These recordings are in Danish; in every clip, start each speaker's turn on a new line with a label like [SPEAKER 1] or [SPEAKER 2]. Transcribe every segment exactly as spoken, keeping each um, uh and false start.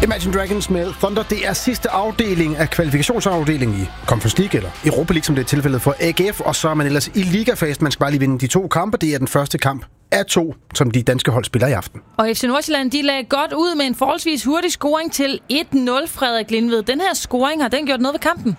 [SPEAKER 1] Imagine Dragons med Thunder. Det er sidste afdeling af kvalifikationsafdelingen i Conference League, eller Europa League, som det er tilfældet for A G F. Og så er man ellers i ligafasen. Man skal bare lige vinde de to kampe. Det er den første kamp af to, som de danske hold spiller i aften.
[SPEAKER 2] Og F C Nordsjælland, de lagde godt ud med en forholdsvis hurtig scoring til et nul, Frederik Lindved. Den her scoring, har den gjort noget ved kampen?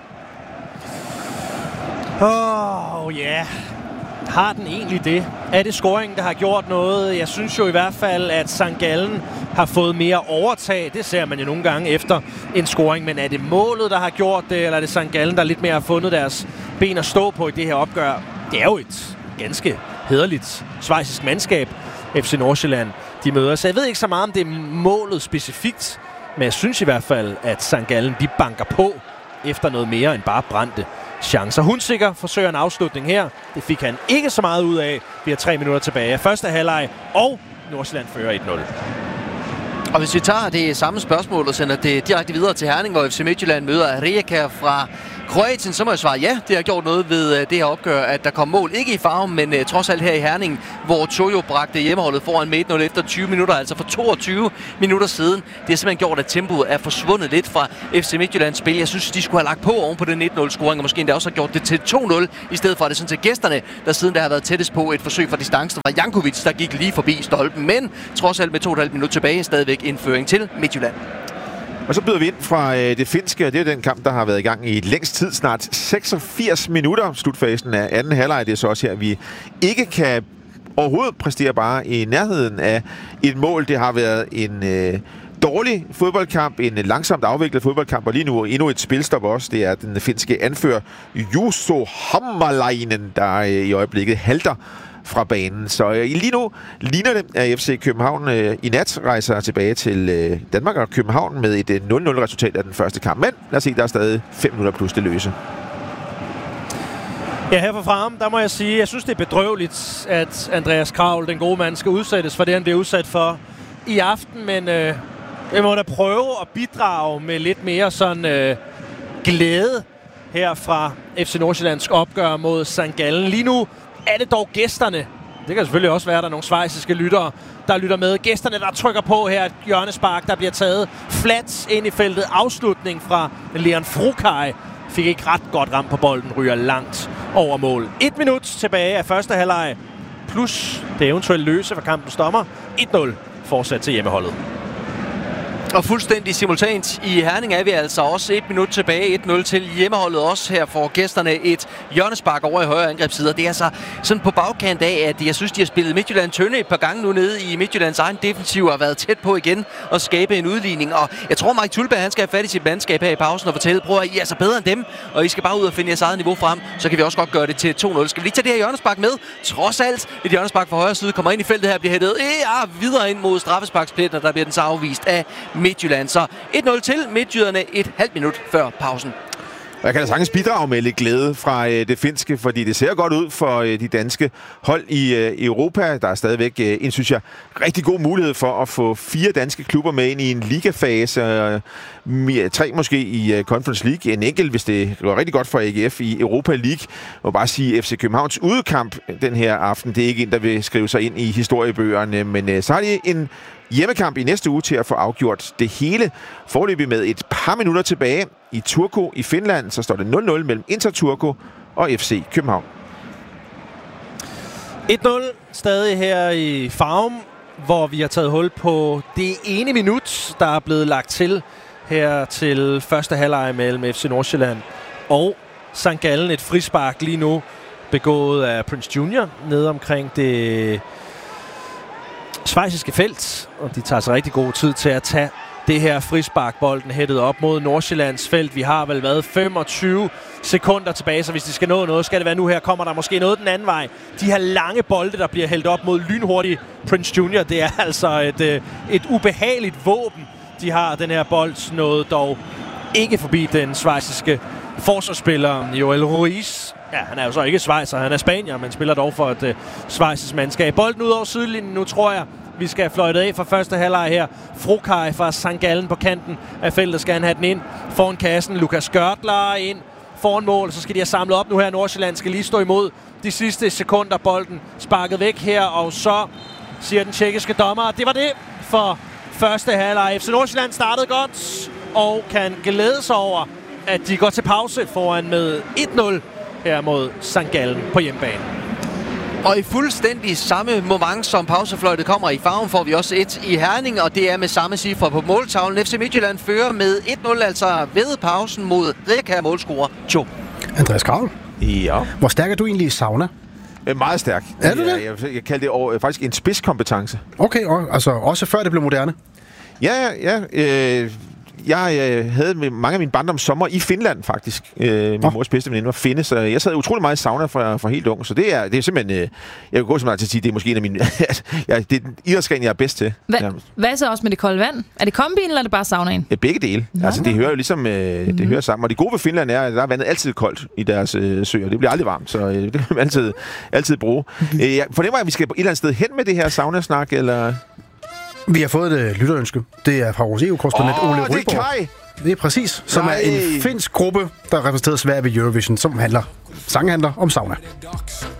[SPEAKER 3] Åh, oh, ja. Yeah. Har den egentlig det? Er det scoringen, der har gjort noget? Jeg synes jo i hvert fald, at Sankt Gallen har fået mere overtag. Det ser man jo nogle gange efter en scoring. Men er det målet, der har gjort det, eller er det Sankt Gallen, der lidt mere har fundet deres ben at stå på i det her opgør? Det er jo et ganske hæderligt schweizisk mandskab, F C Nordsjælland, de møder. Så jeg ved ikke så meget, om det er målet specifikt. Men jeg synes i hvert fald, at Sankt Gallen, de banker på efter noget mere end bare brændte chancer. Hunsikker forsøger en afslutning her. Det fik han ikke så meget ud af. Vi har tre minutter tilbage. Første halvleg, og Nordsjælland fører et nul.
[SPEAKER 4] Og hvis vi tager det samme spørgsmål og sender det direkte videre til Herning, hvor F C Midtjylland møder Rijeka fra Kroatien, så må jeg svare ja. Det har gjort noget ved det her opgør, at der kom mål. Ikke i Farum, men uh, trods alt her i Herning, hvor Tojo bragte hjemmeholdet foran med et nul efter tyve minutter, altså for toogtyve minutter siden. Det har simpelthen gjort, at tempoet er forsvundet lidt fra F C Midtjyllands spil. Jeg synes, de skulle have lagt på oven på den et nul-scoring, og måske endda også have gjort det til to nul, i stedet for at det sådan til gæsterne, der siden der har været tættest på et forsøg fra distancen, var Jankovic, der gik lige forbi stolpen. Men trods alt med to og et halvt minut tilbage, stadigvæk indføring til Midtjylland.
[SPEAKER 5] Og så byder vi ind fra øh, det finske, og det er den kamp, der har været i gang i længst tid, snart seksogfirs minutter. Slutfasen af anden halvleg, det er så også her, vi ikke kan overhovedet præstere bare i nærheden af et mål. Det har været en øh, dårlig fodboldkamp, en langsomt afviklet fodboldkamp, og lige nu endnu et spilstop også. Det er den finske anfører Juuso Hammalainen, der øh, i øjeblikket halter fra banen. Så øh, lige nu ligner det, at F C København øh, i nat rejser tilbage til øh, Danmark og København med et øh, nul nul-resultat af den første kamp. Men lad os se, der er stadig fem minutter plus det løse.
[SPEAKER 3] Ja, her fra frem, der må jeg sige, jeg synes, det er bedrøveligt, at Andreas Kravl, den gode mand, skal udsættes for det, han bliver udsat for i aften. Men øh, jeg må da prøve at bidrage med lidt mere sådan øh, glæde her fra F C Nordsjællands opgør mod Sankt Gallen. Lige nu er det dog gæsterne. Det kan selvfølgelig også være, at der er nogle schweiziske lyttere, der lytter med. Gæsterne, der trykker på her, et hjørnespark, der bliver taget flat ind i feltet. Afslutning fra Leon Frukaj. Fik ikke ret godt ramt på bolden, ryger langt over mål. Et minut tilbage af første halvleg, plus det eventuelt løse for kampens dommer. et nul fortsat til hjemmeholdet.
[SPEAKER 4] Og fuldstændig simultant i Herning er vi altså også et minut tilbage. et nul til hjemmeholdet også. Her får gæsterne et hjørnespark over i højre angrebsside. Det er altså sådan på bagkant af, at jeg synes, de har spillet Midtjylland tynde et par gange nu nede i Midtjyllands egen defensiv og har været tæt på igen og skabe en udligning. Og jeg tror, Mike Tulberg, han skal have fat i sit mandskab her i pausen og fortælle, prøv at I er altså bedre end dem, og I skal bare ud og finde jeres eget niveau frem. Så kan vi også godt gøre det til to nul. Skal vi lige tage det her hjørnespark med? Trods alt et hjørnespark fra højre side kommer ind i feltet her, bliver hættet ja, videre ind mod straffesparkspletten, og der bliver den så afvist af Midtjylland. Så et nul til Midtjyderne et halvt minut før pausen.
[SPEAKER 5] Jeg kan da sagtens bidrage med lidt glæde fra øh, det finske, fordi det ser godt ud for øh, de danske hold i øh, Europa. Der er stadigvæk øh, en, synes jeg, rigtig god mulighed for at få fire danske klubber med ind i en ligafase. Øh, tre måske i øh, Conference League. En enkelt, hvis det går rigtig godt for A G F i Europa League. Jeg må bare sige, F C Københavns udekamp den her aften, det er ikke en, der vil skrive sig ind i historiebøgerne. Men øh, så har de en hjemmekamp i næste uge til at få afgjort det hele. Foreløbig med et par minutter tilbage i Turku i Finland, så står det nul nul mellem Inter Turku og F C København.
[SPEAKER 3] et nul stadig her i Farum, hvor vi har taget hul på det ene minut, der er blevet lagt til her til første halvleg mellem F C Nordsjælland og Sankt Gallen. Et frispark lige nu begået af Prince Junior nede omkring det schweiziske felt, og de tager sig rigtig god tid til at tage det her frispark. Bolden hættet op mod Nordsjællands felt. Vi har vel været femogtyve sekunder tilbage, så hvis de skal nå noget, skal det være nu. Her kommer der måske noget den anden vej. De her lange bolde, der bliver hældt op mod lynhurtig Prince Junior, det er altså et, et ubehageligt våben, de har. Den her bold nåede dog ikke forbi den schweiziske forsvarsspiller Joel Ruiz. Ja, han er jo så ikke schweizer, han er spanier, men spiller dog for et uh, schweizisk mandskab. Bolden ud over sidelinjen nu, tror jeg. Vi skal fløjte af fra første halvleg her. Frukaj fra Sankt Gallen på kanten af feltet skal han have den ind. Foran kassen, Lukas Görtler ind foran mål. Så skal de have samlet op nu her. Nordsjælland skal lige stå imod de sidste sekunder. Bolden sparket væk her, og så siger den tjekkiske dommer, det var det for første halvleg. F C Nordsjælland startede godt og kan glæde sig over, at de går til pause foran med et nul her mod Sankt Gallen på hjemmebane.
[SPEAKER 4] Og i fuldstændig samme moment, som pausefløjtet kommer i farven, får vi også et i Herning, og det er med samme cifre på måltavlen. F C Midtjylland fører med et nul, altså ved pausen mod Rijeka målscorer to.
[SPEAKER 1] Andreas Kravl,
[SPEAKER 5] Ja.
[SPEAKER 1] hvor stærk er du egentlig i sauna?
[SPEAKER 5] Øh, Meget stærk.
[SPEAKER 1] Er du det?
[SPEAKER 5] Jeg, jeg, jeg kalder det over, faktisk en spidskompetence.
[SPEAKER 1] Okay, og, altså også før det blev moderne.
[SPEAKER 5] Ja, ja, ja. Øh, jeg øh, havde med mange af mine barndoms sommer i Finland, faktisk. Øh, min
[SPEAKER 1] Oh.
[SPEAKER 5] mors bedste veninde var finne, så jeg sad utrolig meget i sauna fra, fra helt ung. Så det er, det er simpelthen... Øh, jeg kan gå så meget til at sige, det er måske en af mine... ja, det er den idrætsgren, jeg er bedst til.
[SPEAKER 2] Hva,
[SPEAKER 5] Ja.
[SPEAKER 2] hvad så også med det kolde vand? Er det kombien, eller er det bare saunaen?
[SPEAKER 5] Ja, begge dele.
[SPEAKER 2] Nå.
[SPEAKER 5] Altså, det hører jo ligesom øh, det
[SPEAKER 2] Mhm.
[SPEAKER 5] hører sammen. Og det gode ved Finland er, at der er vandet altid koldt i deres øh, søer. Det bliver aldrig varmt, så øh, det kan man altid, altid bruge. øh, jeg fornemmer, at vi skal et eller andet sted hen med det her saunasnak, eller...
[SPEAKER 1] Vi har fået et øh, lytterønske. Det er fra vores E U-korrespondent
[SPEAKER 5] Åh,
[SPEAKER 1] Ole
[SPEAKER 5] det er
[SPEAKER 1] Ryborg.
[SPEAKER 5] Kai!
[SPEAKER 1] Det er præcis, som
[SPEAKER 5] Nej.
[SPEAKER 1] er en finsk gruppe, der repræsenterer Sverige ved Eurovision, som handler, sanghandler om sauna.